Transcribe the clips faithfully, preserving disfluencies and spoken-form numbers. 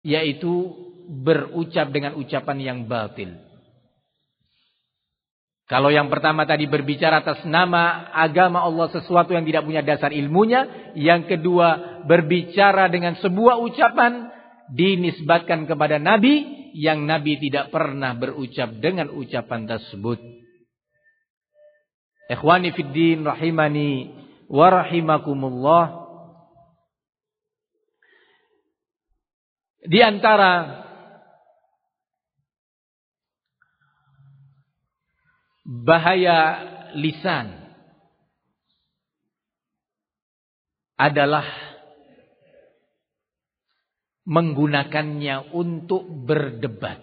yaitu berucap dengan ucapan yang batil. Kalau yang pertama tadi berbicara atas nama agama Allah sesuatu yang tidak punya dasar ilmunya. Yang kedua berbicara dengan sebuah ucapan dinisbatkan kepada Nabi yang Nabi tidak pernah berucap dengan ucapan tersebut. Ikhwani fiddin rahimani wa rahimakumullah. Di antara bahaya lisan adalah menggunakannya untuk berdebat.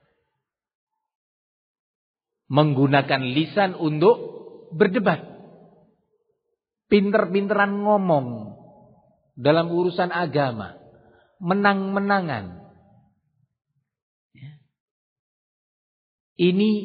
Menggunakan lisan untuk berdebat. Pinter-pinteran ngomong dalam urusan agama. Menang-menangan. Ini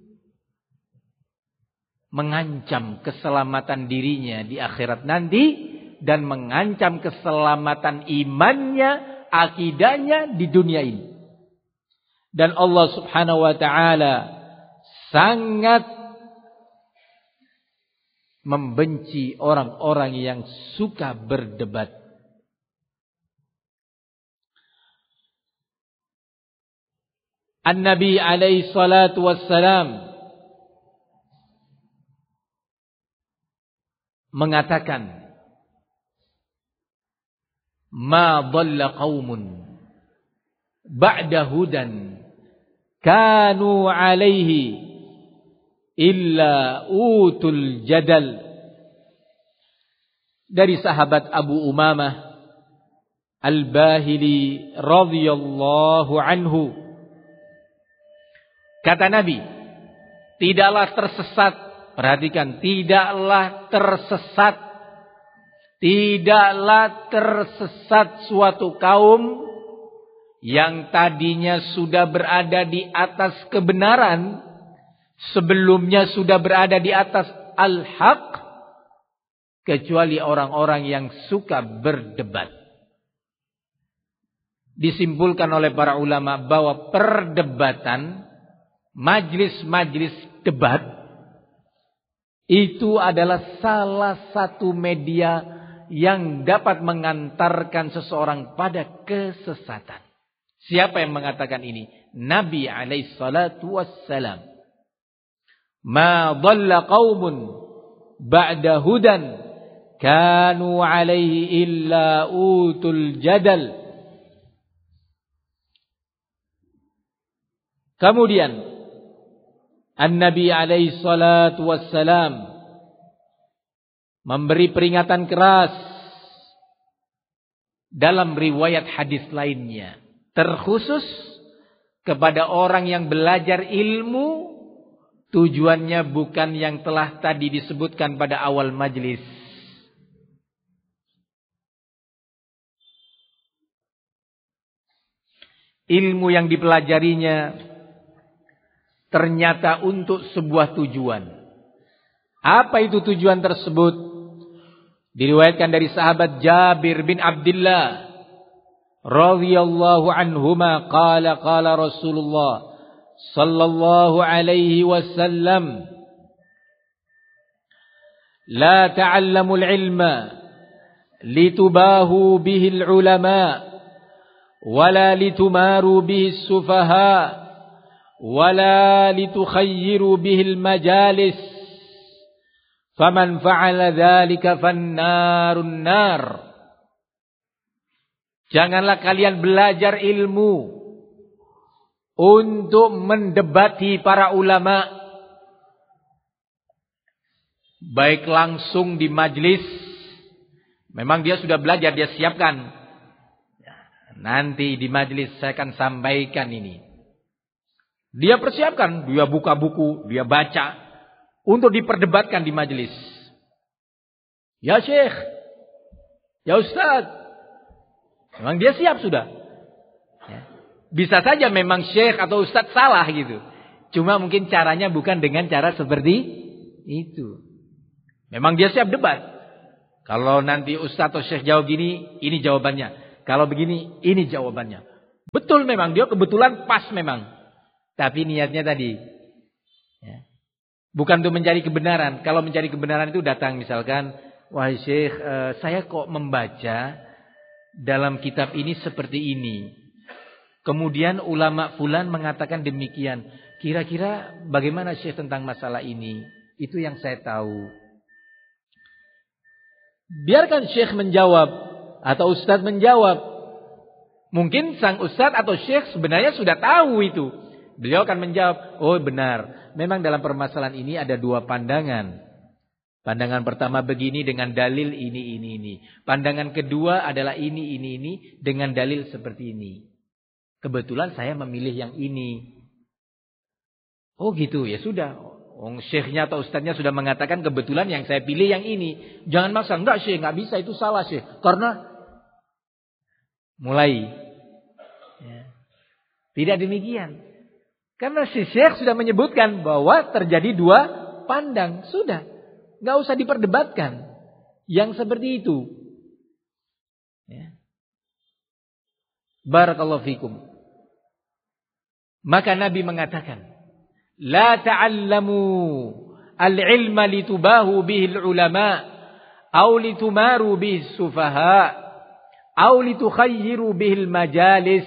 mengancam keselamatan dirinya di akhirat nanti dan mengancam keselamatan imannya, akidahnya di dunia ini. Dan Allah Subhanahu wa taala sangat membenci orang-orang yang suka berdebat. An-Nabi alaihi salatu wassalam mengatakan, ma dhalla qaumun ba'da hudan kanu alaihi illa utul jadal. Dari sahabat Abu Umamah Al-Bahili radhiyallahu anhu, kata Nabi, tidaklah tersesat. Perhatikan, tidaklah tersesat, tidaklah tersesat suatu kaum yang tadinya sudah berada di atas kebenaran, sebelumnya sudah berada di atas al-haq, kecuali orang-orang yang suka berdebat. Disimpulkan oleh para ulama bahwa perdebatan, majlis-majlis debat, itu adalah salah satu media yang dapat mengantarkan seseorang pada kesesatan. Siapa yang mengatakan ini? Nabi alaihi salatu wassalam. Ma dhalla qaumun ba'da hudan kanu alaihi illa utul jadal. Kemudian An-Nabi alaihi salatu wassalam memberi peringatan keras dalam riwayat hadis lainnya, terkhusus kepada orang yang belajar ilmu, tujuannya bukan yang telah tadi disebutkan pada awal majlis. Ilmu yang dipelajarinya ternyata untuk sebuah tujuan. Apa itu tujuan tersebut? Diriwayatkan dari sahabat Jabir bin Abdullah radhiyallahu anhuma qala qala Rasulullah sallallahu alaihi wasallam, la ta'allamul ilma litubahu bihi al-ulama wala litumaru bihi as-sufaha wala litukhayyiru bihil majalis faman fa'ala dzalika fannarun nar. Janganlah kalian belajar ilmu untuk mendebati para ulama, baik langsung di majlis, memang dia sudah belajar, dia siapkan, nanti di majlis saya akan sampaikan ini. Dia persiapkan, dia buka buku, dia baca untuk diperdebatkan di majelis. Ya Syekh, ya Ustaz, memang dia siap sudah. Ya. Bisa saja memang Syekh atau Ustaz salah gitu. Cuma mungkin caranya bukan dengan cara seperti itu. Memang dia siap debat. Kalau nanti Ustaz atau Syekh jawab gini, ini jawabannya. Kalau begini, ini jawabannya. Betul memang, dia kebetulan pas memang. Tapi niatnya tadi, ya, bukan untuk mencari kebenaran. Kalau mencari kebenaran itu datang misalkan, wahai Syekh, eh, saya kok membaca dalam kitab ini seperti ini. Kemudian ulama fulan mengatakan demikian. Kira-kira bagaimana Syekh tentang masalah ini? Itu yang saya tahu. Biarkan Syekh menjawab atau Ustadz menjawab. Mungkin sang Ustadz atau Syekh sebenarnya sudah tahu itu. Beliau akan menjawab, oh benar. Memang dalam permasalahan ini ada dua pandangan. Pandangan pertama begini dengan dalil ini, ini, ini. Pandangan kedua adalah ini, ini, ini dengan dalil seperti ini. Kebetulan saya memilih yang ini. Oh gitu, ya sudah. Oh, syekhnya atau ustadznya sudah mengatakan kebetulan yang saya pilih yang ini. Jangan maksa, enggak syekh, enggak bisa, itu salah syekh. Karena mulai. Ya. Tidak demikian. Karena si syekh sudah menyebutkan bahwa terjadi dua pandang. Sudah. Enggak usah diperdebatkan. Yang seperti itu. Ya. Barakallahu fikum. Maka Nabi mengatakan, La ta'allamu al-ilma litubahu bihi al-ulama aw litumaru bihi as-sufaha aw litukhayyiru bihi al-majalis.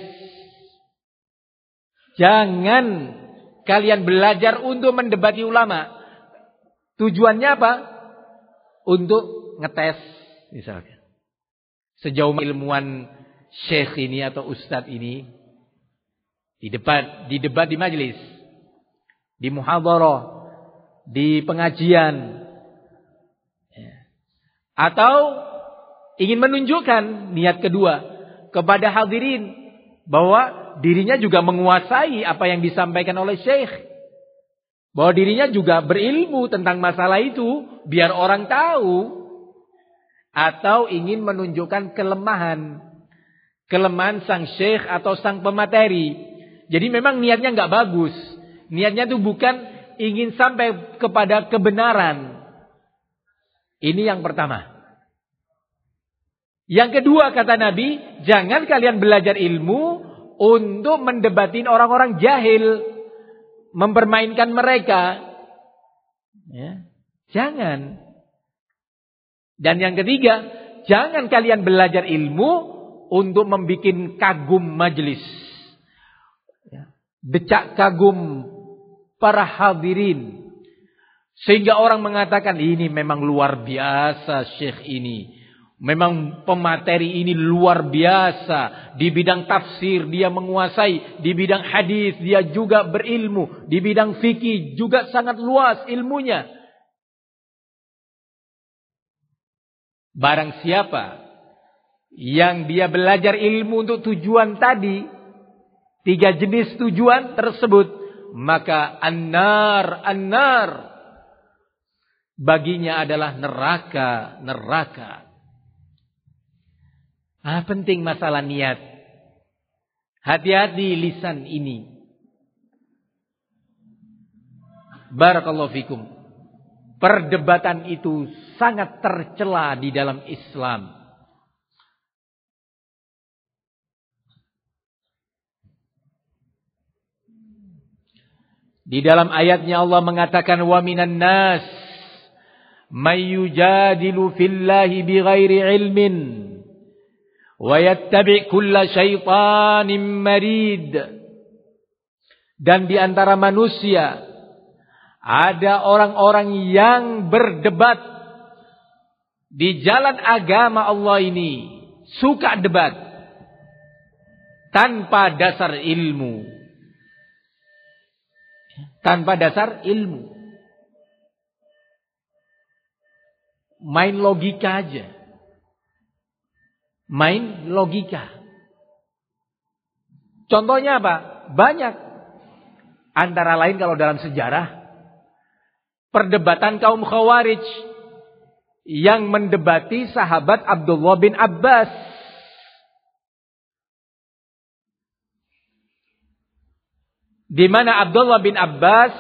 Jangan kalian belajar untuk mendebati ulama. Tujuannya apa? Untuk ngetes misalkan. Sejauh ilmuwan syekh ini atau ustadz ini di debat di debat di majelis, di muhadharah, di pengajian, atau ingin menunjukkan niat kedua kepada hadirin bahwa dirinya juga menguasai apa yang disampaikan oleh syekh, bahwa dirinya juga berilmu tentang masalah itu biar orang tahu, atau ingin menunjukkan kelemahan kelemahan sang syekh atau sang pemateri. Jadi memang niatnya nggak bagus. Niatnya itu bukan ingin sampai kepada kebenaran. Ini yang pertama. Yang kedua kata Nabi, jangan kalian belajar ilmu untuk mendebatin orang-orang jahil, mempermainkan mereka. Ya, jangan. Dan yang ketiga, jangan kalian belajar ilmu untuk membuat kagum majelis. Decak kagum para hadirin. Sehingga orang mengatakan ini memang luar biasa syekh ini. Memang pemateri ini luar biasa. Di bidang tafsir dia menguasai. Di bidang hadis dia juga berilmu. Di bidang fikih juga sangat luas ilmunya. Barang siapa yang dia belajar ilmu untuk tujuan tadi, tiga jenis tujuan tersebut, maka an-nar, an-nar baginya adalah neraka, neraka. Ah, penting masalah niat. Hati-hati lisan ini. Barakallahu fikum. Perdebatan itu sangat tercela di dalam Islam. Di dalam ayatnya Allah mengatakan wa minan nas may yujadilu fillahi bighairi ilmin wa yattabi' kulla syaitanin marid. Dan di antara manusia ada orang-orang yang berdebat di jalan agama Allah ini, suka debat tanpa dasar ilmu. Tanpa dasar ilmu. Main logika aja. Main logika. Contohnya apa? Banyak. Antara lain kalau dalam sejarah, perdebatan kaum Khawarij yang mendebati sahabat Abdullah bin Abbas. Di mana Abdullah bin Abbas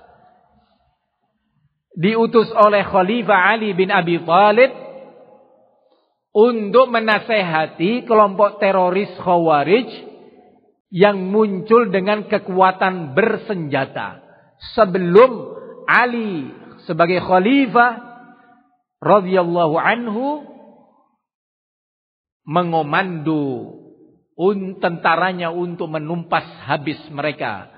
diutus oleh Khalifah Ali bin Abi Thalib untuk menasehati kelompok teroris Khawarij yang muncul dengan kekuatan bersenjata. Sebelum Ali sebagai khalifah radhiyallahu anhu mengomando un tentaranya untuk menumpas habis mereka.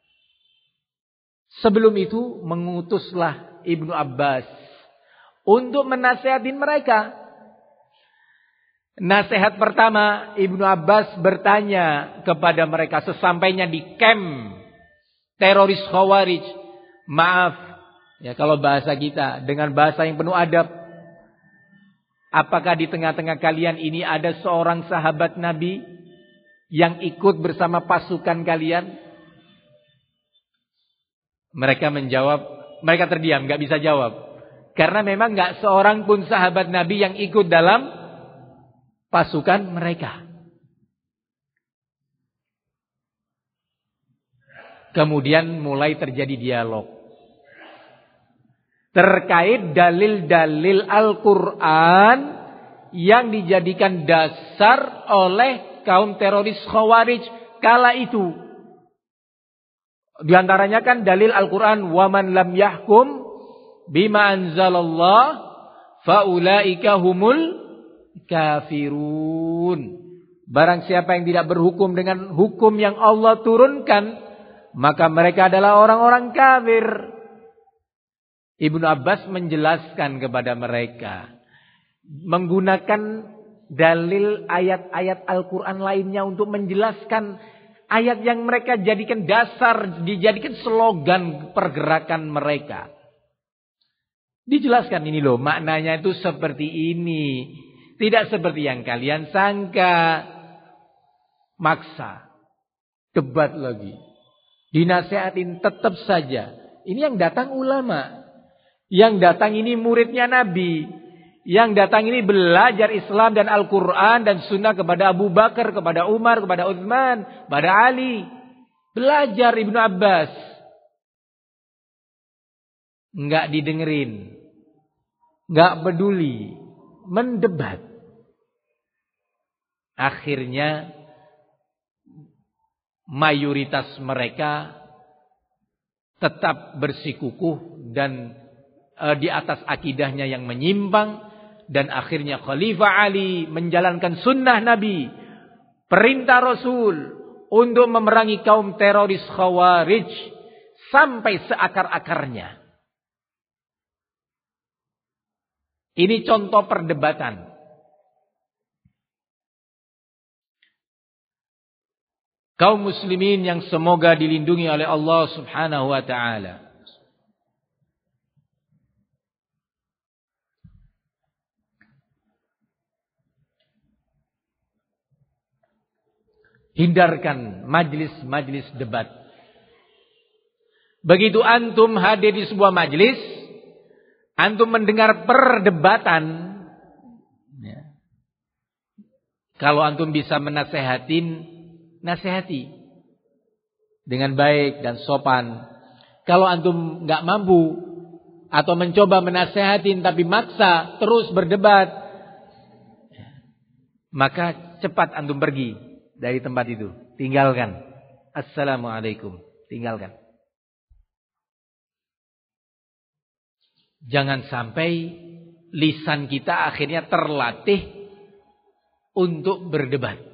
Sebelum itu mengutuslah Ibnu Abbas untuk menasihatin mereka. Nasihat pertama, Ibnu Abbas bertanya kepada mereka sesampainya di camp teroris Khawarij. Maaf, ya kalau bahasa kita dengan bahasa yang penuh adab. Apakah di tengah-tengah kalian ini ada seorang sahabat Nabi yang ikut bersama pasukan kalian? Mereka menjawab, mereka terdiam, gak bisa jawab. Karena memang gak seorang pun sahabat Nabi yang ikut dalam pasukan mereka. Kemudian mulai terjadi dialog terkait dalil-dalil Al-Quran yang dijadikan dasar oleh kaum teroris Khawarij kala itu. Di antaranya kan dalil Al-Quran, "Waman lam yahkum bima anzalallah faulaika humul kafirun." Barang siapa yang tidak berhukum dengan hukum yang Allah turunkan, maka mereka adalah orang-orang kafir. Ibnu Abbas menjelaskan kepada mereka, menggunakan dalil ayat-ayat Al-Quran lainnya untuk menjelaskan ayat yang mereka jadikan dasar, dijadikan slogan pergerakan mereka. Dijelaskan ini loh, maknanya itu seperti ini. Tidak seperti yang kalian sangka. Maksa. Debat lagi. Dinasehatin tetap saja. Ini yang datang ulama. Yang datang ini muridnya Nabi. Yang datang ini belajar Islam dan Al-Quran dan Sunnah kepada Abu Bakar, kepada Umar, kepada Utsman, kepada Ali. Belajar Ibnu Abbas. Enggak didengerin. Enggak peduli. Mendebat. Akhirnya mayoritas mereka tetap bersikukuh dan e, di atas akidahnya yang menyimpang. Dan akhirnya Khalifah Ali menjalankan sunnah Nabi, perintah Rasul untuk memerangi kaum teroris Khawarij sampai seakar-akarnya. Ini contoh perdebatan. Kaum muslimin yang semoga dilindungi oleh Allah Subhanahu wa taala. Hindarkan majlis-majlis debat. Begitu antum hadir di sebuah majlis, antum mendengar perdebatan, ya. Kalau antum bisa menasehatin, nasihati dengan baik dan sopan. Kalau antum nggak mampu atau mencoba menasehatin tapi maksa terus berdebat, maka cepat antum pergi dari tempat itu. Tinggalkan. Assalamualaikum. Tinggalkan. Jangan sampai lisan kita akhirnya terlatih untuk berdebat.